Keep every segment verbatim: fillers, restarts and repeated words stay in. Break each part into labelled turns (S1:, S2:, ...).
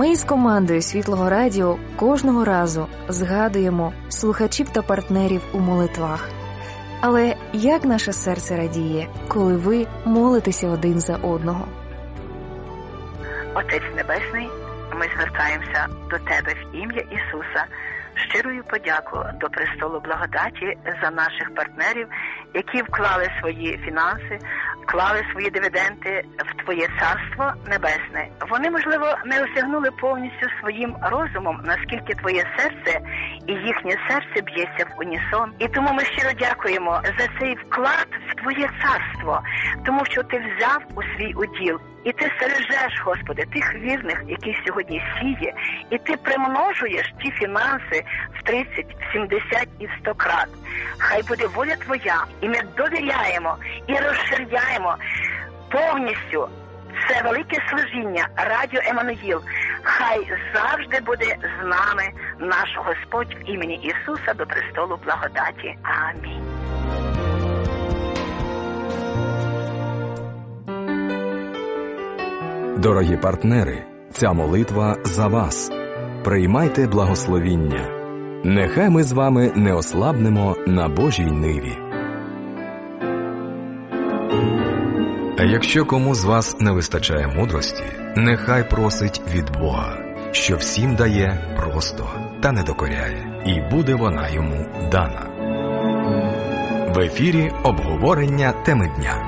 S1: Ми із командою Світлого Радіо кожного разу згадуємо слухачів та партнерів у молитвах. Але як наше серце радіє, коли ви молитеся один за одного?
S2: Отець Небесний, ми звертаємося до Тебе в ім'я Ісуса, щирою подяку до престолу благодаті за наших партнерів, які вклали свої фінанси, вклали свої дивіденди в Твоє Царство Небесне. Вони, можливо, не осягнули повністю своїм розумом, наскільки Твоє серце і їхнє серце б'ється в унісон. І тому ми щиро дякуємо за цей вклад в Твоє Царство, тому що Ти взяв у свій уділ. І Ти стережеш, Господи, тих вірних, які сьогодні сіє, і Ти примножуєш ті фінанси в тридцять, в сімдесят і в сто крат. Хай буде воля Твоя, і ми довіряємо, і розширяємо повністю це велике служіння Радіо Еммануїл. Хай завжди буде з нами наш Господь в імені Ісуса до престолу благодаті. Амінь.
S3: Дорогі партнери, ця молитва за вас. Приймайте благословіння. Нехай ми з вами не ослабнемо на Божій ниві. А якщо кому з вас не вистачає мудрості, нехай просить від Бога, що всім дає просто та не докоряє, і буде вона йому дана. В ефірі обговорення теми дня.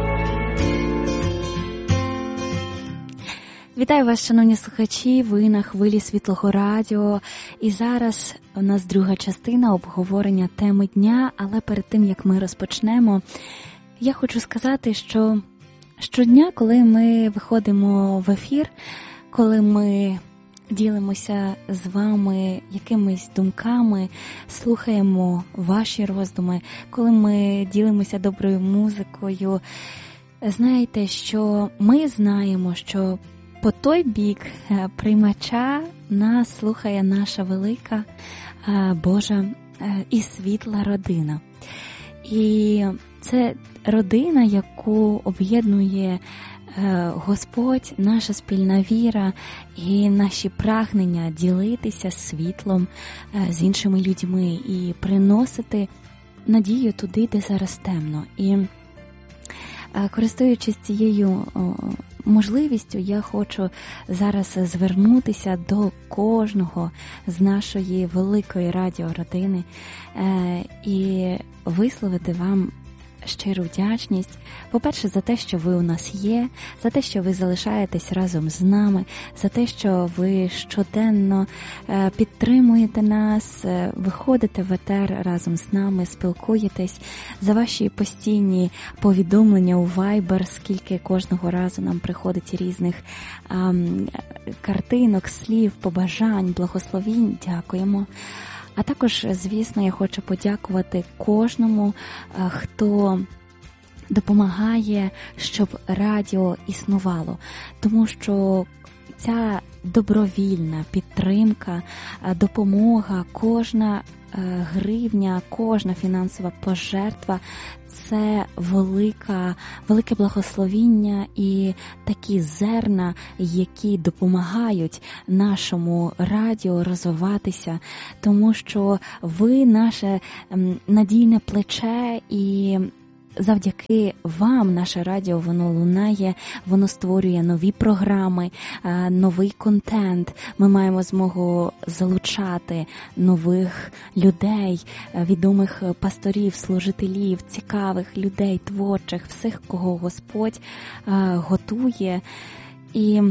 S4: Вітаю вас, шановні слухачі, ви на хвилі Світлого Радіо. І зараз у нас друга частина обговорення теми дня, але перед тим, як ми розпочнемо, я хочу сказати, що щодня, коли ми виходимо в ефір, коли ми ділимося з вами якимись думками, слухаємо ваші роздуми, коли ми ділимося доброю музикою, знаєте, що ми знаємо, що по той бік приймача нас слухає наша велика Божа і світла родина. І це родина, яку об'єднує Господь, наша спільна віра і наші прагнення ділитися світлом з іншими людьми і приносити надію туди, де зараз темно. І користуючись цією можливістю, я хочу зараз звернутися до кожного з нашої великої радіородини і висловити вам щиру вдячність, по-перше, за те, що ви у нас є, за те, що ви залишаєтесь разом з нами, за те, що ви щоденно підтримуєте нас, виходите в етер разом з нами, спілкуєтесь, за ваші постійні повідомлення у Viber, скільки кожного разу нам приходить різних ам, картинок, слів, побажань, благословінь. Дякуємо. А також, звісно, я хочу подякувати кожному, хто допомагає, щоб радіо існувало. Тому що ця добровільна підтримка, допомога, кожна гривня, кожна фінансова пожертва – це велика, велике благословіння і такі зерна, які допомагають нашому радіо розвиватися, тому що ви наше надійне плече, і завдяки вам наше радіо, воно лунає, воно створює нові програми, новий контент. Ми маємо змогу залучати нових людей, відомих пасторів, служителів, цікавих людей, творчих, всіх, кого Господь готує. І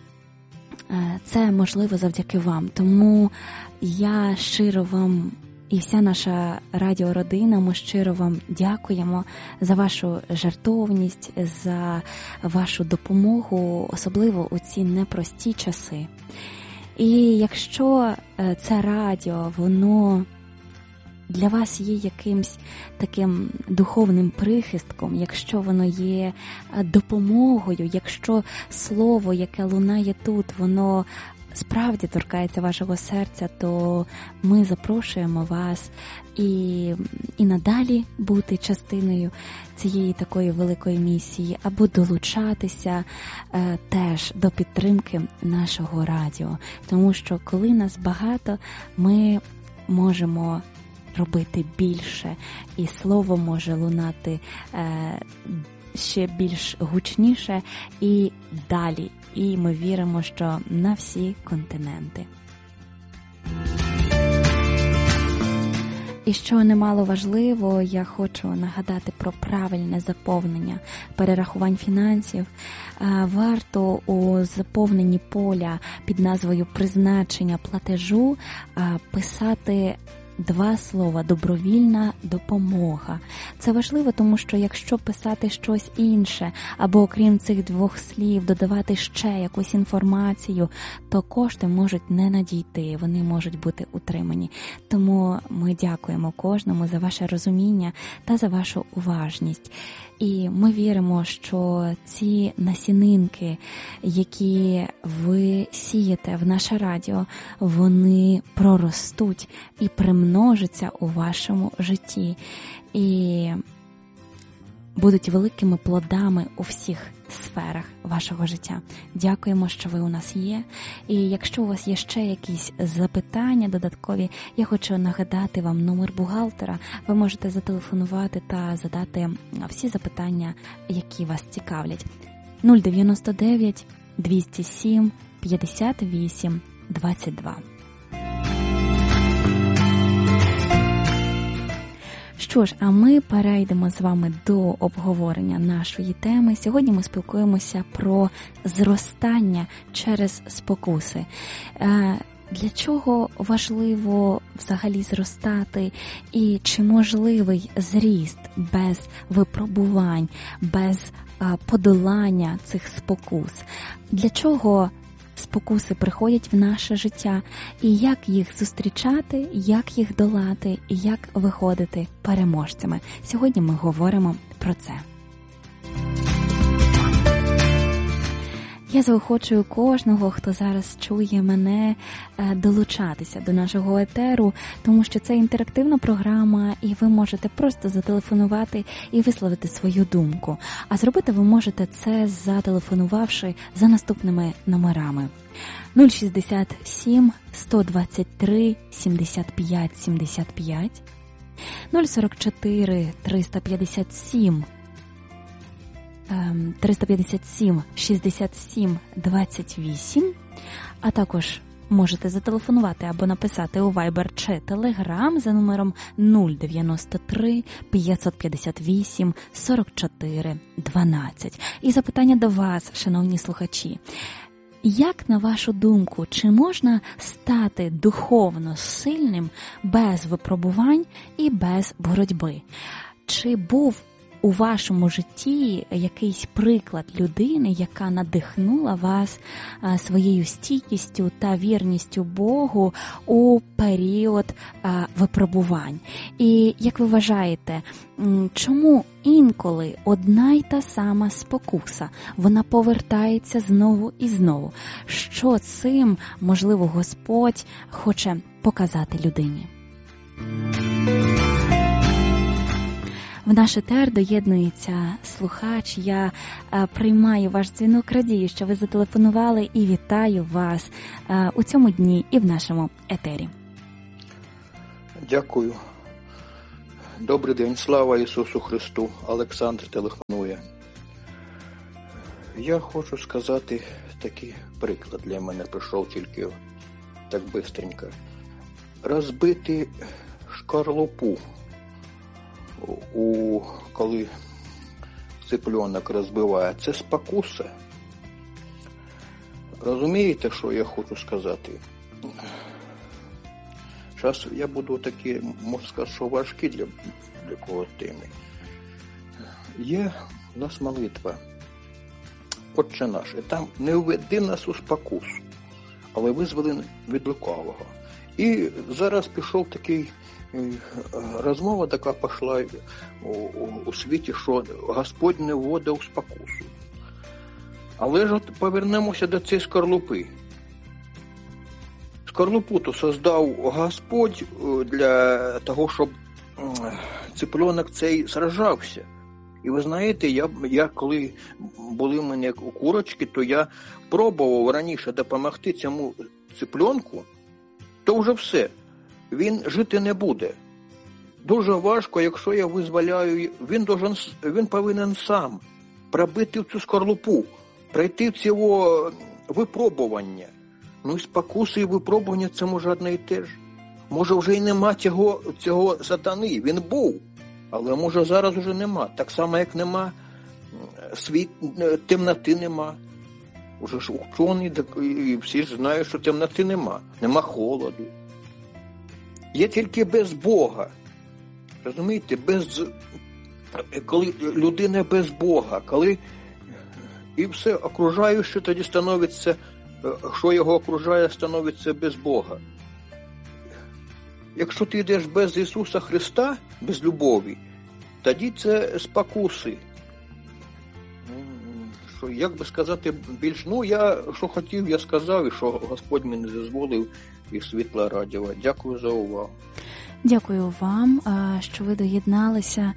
S4: це можливо завдяки вам. Тому я щиро вам і вся наша радіородина, ми щиро вам дякуємо за вашу жертовність, за вашу допомогу, особливо у ці непрості часи. І якщо це радіо, воно для вас є якимсь таким духовним прихистком, якщо воно є допомогою, якщо слово, яке лунає тут, воно справді торкається вашого серця, то ми запрошуємо вас і, і надалі бути частиною цієї такої великої місії, або долучатися е, теж до підтримки нашого радіо. Тому що коли нас багато, ми можемо робити більше, і слово може лунати е, ще більш гучніше і далі. І ми віримо, що на всі континенти. І що немало важливо, я хочу нагадати про правильне заповнення перерахувань фінансів. Варто у заповненні поля під назвою «Призначення платежу» писати два слова «добровільна допомога». Це важливо, тому що якщо писати щось інше, або окрім цих двох слів додавати ще якусь інформацію, то кошти можуть не надійти, вони можуть бути утримані. Тому ми дякуємо кожному за ваше розуміння та за вашу уважність. І ми віримо, що ці насінинки, які ви сієте в наше радіо, вони проростуть і примножаться у вашому житті. І будуть великими плодами у всіх сферах вашого життя. Дякуємо, що ви у нас є. І якщо у вас є ще якісь запитання додаткові, я хочу нагадати вам номер бухгалтера. Ви можете зателефонувати та задати всі запитання, які вас цікавлять. нуль дев'яносто дев'ять двісті сім п'ятдесят вісім двадцять два. Що ж, а ми перейдемо з вами до обговорення нашої теми. Сьогодні ми спілкуємося про зростання через спокуси. Для чого важливо взагалі зростати і чи можливий зріст без випробувань, без подолання цих спокус? Для чого спокуси приходять в наше життя, і як їх зустрічати, як їх долати, і як виходити переможцями. Сьогодні ми говоримо про це. Я заохочую кожного, хто зараз чує мене, долучатися до нашого етеру, тому що це інтерактивна програма, і ви можете просто зателефонувати і висловити свою думку. А зробити ви можете це, зателефонувавши за наступними номерами. нуль шістдесят сім сто двадцять три сімдесят п'ять сімдесят п'ять, нуль сорок чотири триста п'ятдесят сім триста п'ятдесят сім шістдесят сім двадцять вісім, а також можете зателефонувати або написати у Viber чи Telegram за номером нуль дев'яносто три п'ятсот п'ятдесят вісім сорок чотири дванадцять. І запитання до вас, шановні слухачі. Як, на вашу думку, чи можна стати духовно сильним без випробувань і без боротьби? Чи був у вашому житті якийсь приклад людини, яка надихнула вас своєю стійкістю та вірністю Богу у період випробувань? І як ви вважаєте, чому інколи одна й та сама спокуса, вона повертається знову і знову? Що цим, можливо, Господь хоче показати людині? В наш етер доєднується слухач. Я а, приймаю ваш дзвінок, радію, що ви зателефонували, і вітаю вас а, у цьому дні і в нашому етері.
S5: Дякую. Добрий день, слава Ісусу Христу. Олександр телефонує. Я хочу сказати такий приклад для мене прийшов тільки так бистренько. Розбити шкарлупу. У, коли цыпленок розбиває, це спокуса. Розумієте, що я хочу сказати? Зараз я буду такі, можу сказати, що важкі для, для кого теми. Є у нас молитва Отче наш, і там не введи нас у спокусу, але визволи від лукавого. І зараз пішов такий розмова така пішла у, у, у світі, що Господь не вводив у спокусу. Але ж от повернемося до цієї скорлупи. скорлупу то создав Господь для того, щоб цыпленок цей сражався. І ви знаєте, я, я коли були в мене курочки, то я пробував раніше допомогти цьому цыпленку, то вже все. Він жити не буде. Дуже важко, якщо я визволяю, він, должен, він повинен сам пробити в цю скорлупу, пройти в цього випробування. Ну і спокуси і випробування – це може одне і те ж. Може вже й нема цього, цього сатани, він був, але може зараз вже нема. Так само, як нема світ, темноти нема. Уже ж учені, і всі ж знають, що темноти нема, нема холоду. Є тільки без Бога. Розумієте, без, коли людина без Бога, коли і все окружаюче тоді становиться, що його окружає, становиться без Бога. Якщо ти йдеш без Ісуса Христа, без любові, тоді це спокуси. Що, як би сказати більш, ну я, що хотів, я сказав, і що Господь мені дозволив із Світла Радіо. Дякую за увагу.
S4: Дякую вам, що ви доєдналися.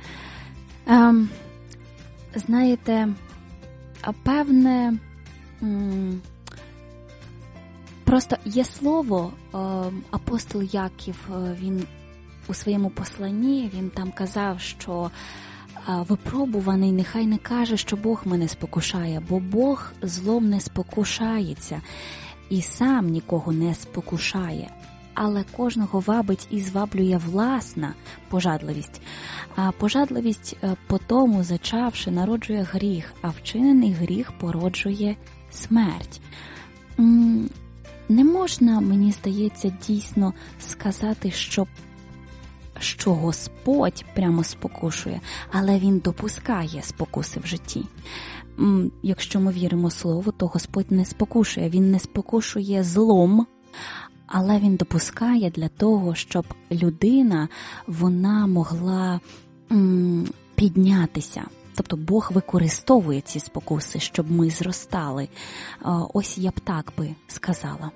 S4: Знаєте, певне, просто є слово, апостол Яків, він у своєму посланні, він там казав, що випробуваний нехай не каже, що Бог мене спокушає, бо Бог злом не спокушається і сам нікого не спокушає. Але кожного вабить і зваблює власна пожадливість. А пожадливість по тому, зачавши, народжує гріх, а вчинений гріх породжує смерть. Не можна, мені здається, дійсно сказати, що, що Господь прямо спокушує, але Він допускає спокуси в житті. Якщо ми віримо Слову, то Господь не спокушує. Він не спокушує злом, але Він допускає для того, щоб людина, вона могла м, піднятися. Тобто Бог використовує ці спокуси, щоб ми зростали. Ось я б так би сказала.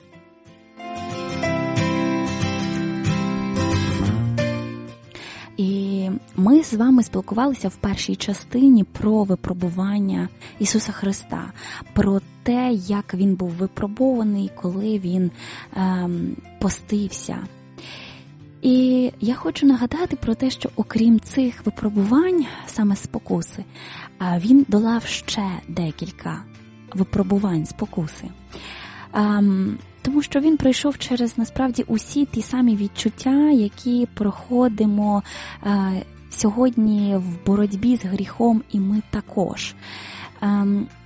S4: І ми з вами спілкувалися в першій частині про випробування Ісуса Христа, про те, як Він був випробований, коли Він ем, постився. І я хочу нагадати про те, що окрім цих випробувань, саме спокуси, Він долав ще декілька випробувань, спокуси. Ем, Тому що він пройшов через, насправді, усі ті самі відчуття, які проходимо е, сьогодні в боротьбі з гріхом, і ми також. Е,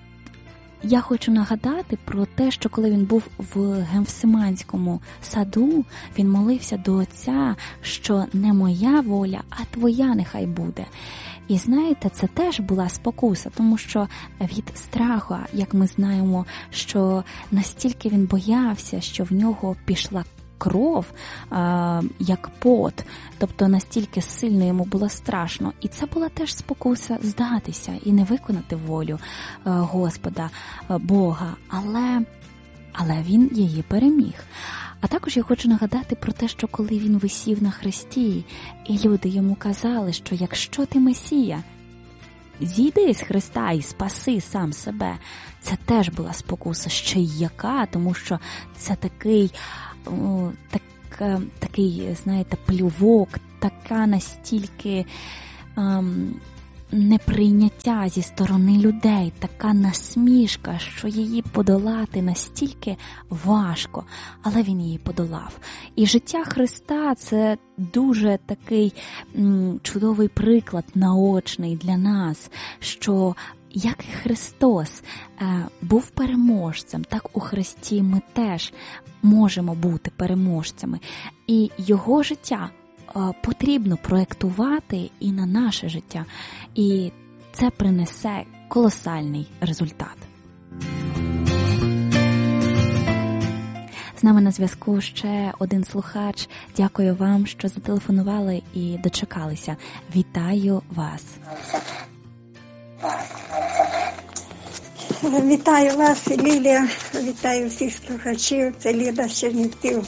S4: я хочу нагадати про те, що коли він був в Гефсиманському саду, він молився до Отця, що не моя воля, а твоя нехай буде. І знаєте, це теж була спокуса, тому що від страху, як ми знаємо, що настільки він боявся, що в нього пішла кров, а, як пот, тобто настільки сильно йому було страшно. І це була теж спокуса здатися і не виконати волю а, Господа, а, Бога, але, але він її переміг. А також я хочу нагадати про те, що коли він висів на хресті, і люди йому казали, що якщо ти Месія, зійди з хреста і спаси сам себе. Це теж була спокуса, ще й яка, тому що це такий, о, так, такий, знаєте, плювок, така настільки ем, неприйняття зі сторони людей, така насмішка, що її подолати настільки важко, але він її подолав. І життя Христа – це дуже такий м, чудовий приклад наочний для нас, що як і Христос е, був переможцем, так у Христі ми теж можемо бути переможцями. І його життя потрібно проєктувати і на наше життя. І це принесе колосальний результат. З нами на зв'язку ще один слухач. Дякую вам, що зателефонували і дочекалися. Вітаю вас.
S6: Вітаю вас, Лілія, вітаю всіх слухачів, це Ліда з Чернівців.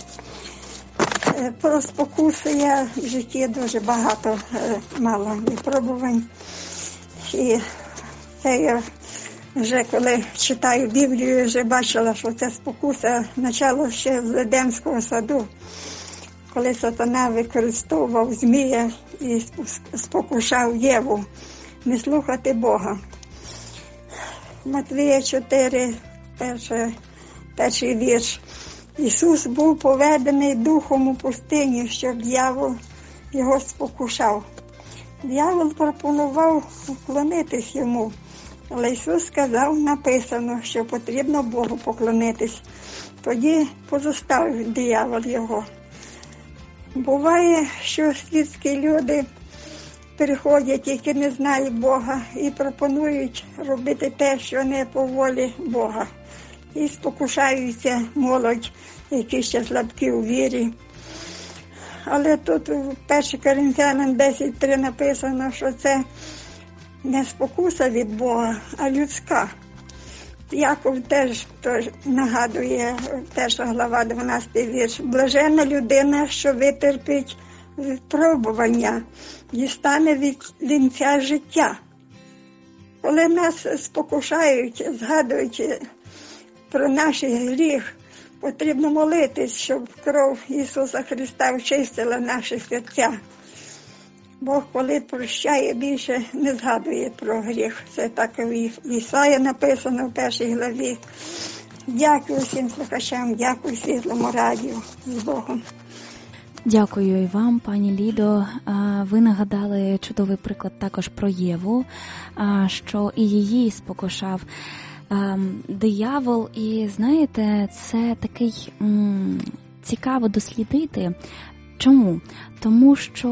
S6: Про спокуси я в житті дуже багато мала випробувань. І це я вже коли читаю Біблію, вже бачила, що це спокуса почало ще з Едемського саду, коли сатана використовував змія і спокушав Єву не слухати Бога. Матвія чотири, перший, перший вірш. Ісус був поведений духом у пустині, щоб дьявол його спокушав. Дьявол пропонував уклонитись йому, але Ісус сказав, написано, що потрібно Богу поклонитись. Тоді позоставив диявол його. Буває, що світські люди приходять, які не знають Бога, і пропонують робити те, що не по волі Бога. І спокушаються молодь, які ще слабкі у вірі. Але тут у першому Коринфянам десять три написано, що це не спокуса від Бога, а людська. Яков теж, теж нагадує, перша глава, дванадцятий вірш. Блаженна людина, що витерпить випробування, дістане від вінця життя. Коли нас спокушають, згадують про наш гріх, потрібно молитись, щоб кров Ісуса Христа очистила наші серця. Бог, коли прощає, більше не згадує про гріх. Це так і в Ісаї написано в першій главі. Дякую всім слухачам, дякую Світлому радіо. З Богом.
S4: Дякую і вам, пані Лідо. Ви нагадали чудовий приклад також про Єву, що і її спокушав диявол. І, знаєте, це такий м, цікаво дослідити. Чому? Тому що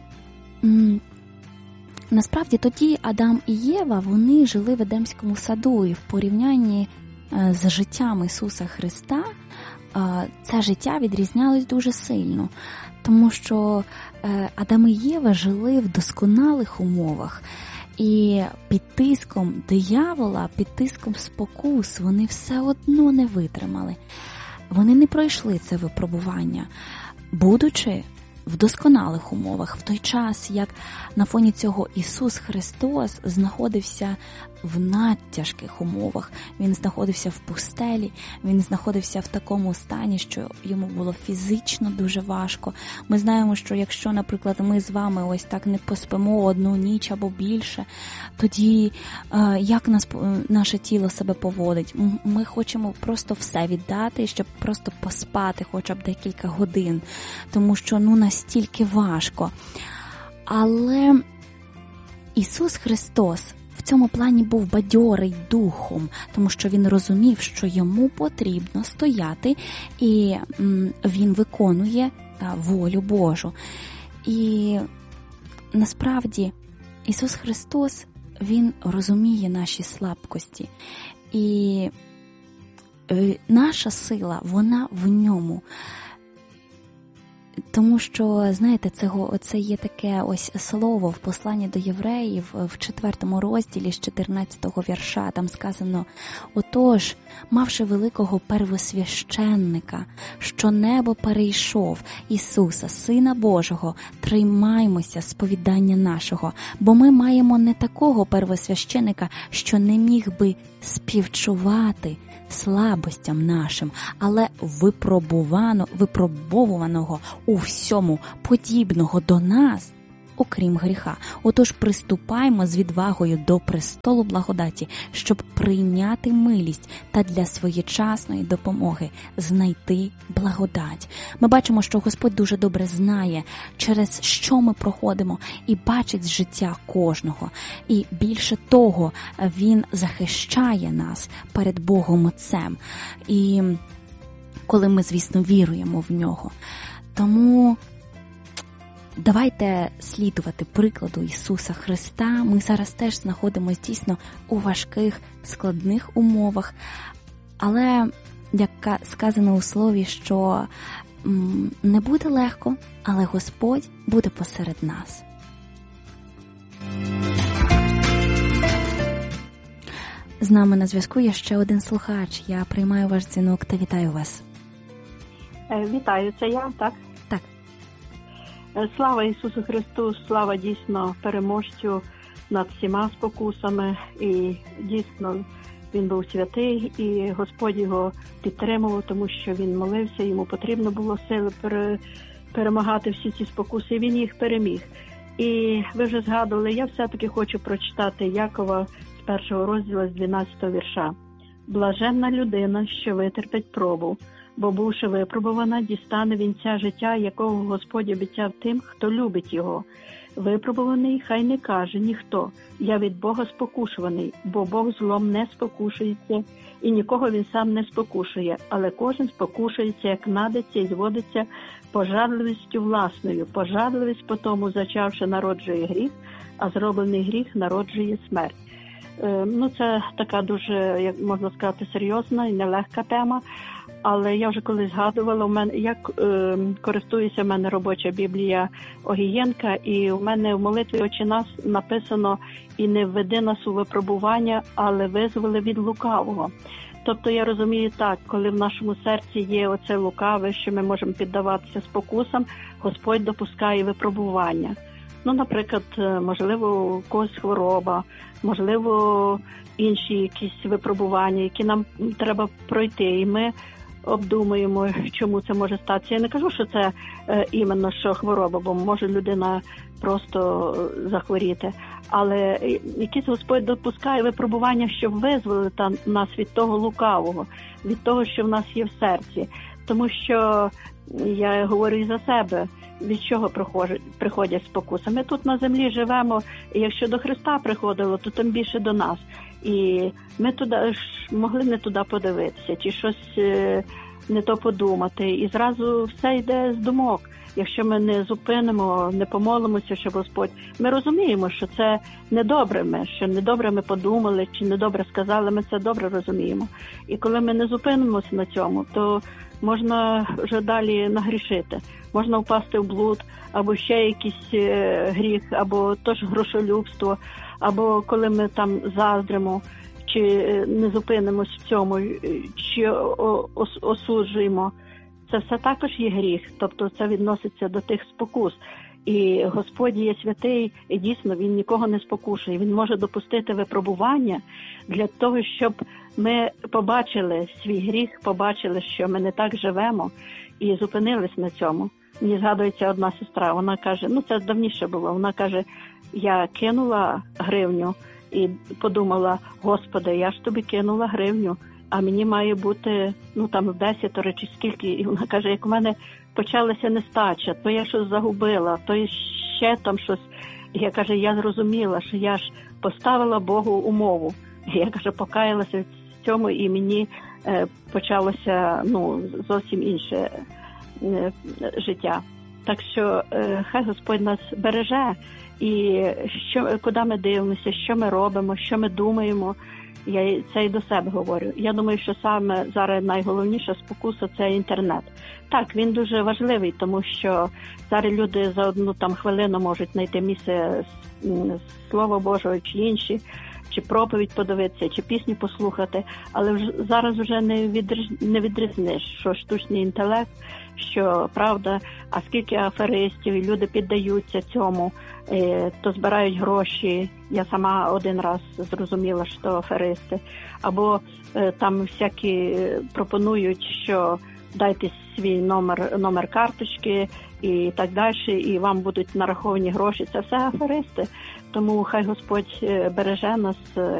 S4: м, насправді тоді Адам і Єва, вони жили в Едемському саду, і в порівнянні з життям Ісуса Христа це життя відрізнялось дуже сильно, тому що Адам і Єва жили в досконалих умовах, і під тиском диявола, під тиском спокус вони все одно не витримали. Вони не пройшли це випробування, будучи в досконалих умовах, в той час, як на фоні цього Ісус Христос знаходився в надтяжких умовах. Він знаходився в пустелі, він знаходився в такому стані, що йому було фізично дуже важко. Ми знаємо, що якщо, наприклад, ми з вами ось так не поспимо одну ніч або більше, тоді е, як нас, наше тіло себе поводить? Ми хочемо просто все віддати, щоб просто поспати хоча б декілька годин, тому що ну настільки важко. Але Ісус Христос в цьому плані був бадьорий духом, тому що він розумів, що йому потрібно стояти, і він виконує волю Божу. І насправді Ісус Христос, він розуміє наші слабкості. І наша сила, вона в ньому. Тому що, знаєте, це, це є таке ось слово в посланні до євреїв в четвертому розділі з чотирнадцятого вірша. Там сказано: «Отож, мавши великого первосвященника, що небо перейшов, Ісуса, Сина Божого, тримаймося сповідання нашого, бо ми маємо не такого первосвященика, що не міг би співчувати слабостям нашим, але випробувано, випробовуваного у всьому, подібного до нас, окрім гріха. Отож, приступаймо з відвагою до престолу благодаті, щоб прийняти милість та для своєчасної допомоги знайти благодать». Ми бачимо, що Господь дуже добре знає, через що ми проходимо, і бачить життя кожного. І більше того, Він захищає нас перед Богом Отцем. І коли ми, звісно, віруємо в Нього. Тому давайте слідувати прикладу Ісуса Христа. Ми зараз теж знаходимося дійсно у важких, складних умовах. Але, як сказано у слові, що м, не буде легко, але Господь буде посеред нас. з нами на зв'язку є ще один слухач. Я приймаю ваш дзвінок та вітаю вас.
S7: Вітаю, це я, так?
S4: Так.
S7: Слава Ісусу Христу, слава дійсно переможцю над всіма спокусами. І дійсно він був святий, і Господь його підтримував, тому що він молився, йому потрібно було сили пере, перемагати всі ці спокуси, і він їх переміг. І ви вже згадували, я все-таки хочу прочитати Якова з першого розділу, з дванадцятого вірша. «Блаженна людина, що витерпить пробу, бо, бувши випробувана, дістане вінця життя, якого Господь обіцяв тим, хто любить його. Випробуваний, хай не каже ніхто, я від Бога спокушуваний, бо Бог злом не спокушується, і нікого він сам не спокушує, але кожен спокушується, як надиться і зводиться пожадливістю власною. Пожадливість потому, зачавши, народжує гріх, а зроблений гріх народжує смерть». Е, ну, це така дуже, як можна сказати, серйозна і нелегка тема. Але я вже колись згадувала, у мене, як е, користується в мене робоча Біблія Огієнка, і у мене в молитві «Отче наш» написано «І не введи нас у випробування, але визволи від лукавого». Тобто я розумію так, коли в нашому серці є оце лукаве, що ми можемо піддаватися спокусам, Господь допускає випробування. Ну, наприклад, можливо, у когось хвороба, можливо, інші якісь випробування, які нам треба пройти, і ми обдумуємо, чому це може статися. Я не кажу, що це е, іменно що хвороба, бо може людина просто захворіти. Але якийсь Господь допускає випробування, щоб визволити нас від того лукавого, від того, що в нас є в серці. Тому що, я говорю і за себе, від чого приходять спокуси. Ми тут на землі живемо, і якщо до Христа приходило, то тим більше до нас. І ми туди могли не туди подивитися, чи щось не то подумати. І зразу все йде з думок. Якщо ми не зупинимо, не помолимося, щоб Господь... Ми розуміємо, що це недобре ми, що недобре ми подумали, чи недобре сказали, ми це добре розуміємо. І коли ми не зупинимося на цьому, то можна вже далі нагрішити. Можна впасти в блуд, або ще якийсь гріх, або теж грошолюбство, або коли ми там заздримо, чи не зупинимось в цьому, чи осуджуємо. Це все також є гріх, тобто це відноситься до тих спокус. І Господь є святий, і дійсно Він нікого не спокушує. Він може допустити випробування для того, щоб ми побачили свій гріх, побачили, що ми не так живемо, і зупинились на цьому. Мені згадується одна сестра, вона каже, ну це давніше було, вона каже, я кинула гривню і подумала, Господи, я ж тобі кинула гривню, а мені має бути, ну там в десятеро чи скільки. І вона каже, як у мене почалася нестача, то я щось загубила, то ще там щось. І я каже, я зрозуміла, що я ж поставила Богу умову. І я каже, покаялася в цьому, і мені е, почалося ну зовсім інше е, життя. Так що е, хай Господь нас береже, і що, куди ми дивимося, що ми робимо, що ми думаємо. Я це і до себе говорю. Я думаю, що саме зараз найголовніша спокуса – це інтернет. Так, він дуже важливий, тому що зараз люди за одну там хвилину можуть знайти місце Слова Божого чи інші, чи проповідь подивитися, чи пісню послухати, але вже, зараз вже не, відріз, не відрізниш, що штучний інтелект, що правда, а скільки аферистів, і люди піддаються цьому, е, то збирають гроші. Я сама один раз зрозуміла, що аферисти. Або е, там всякі пропонують, що дайте свій номер, номер карточки і так далі, і вам будуть нараховані гроші. Це все аферисти. Тому хай Господь береже нас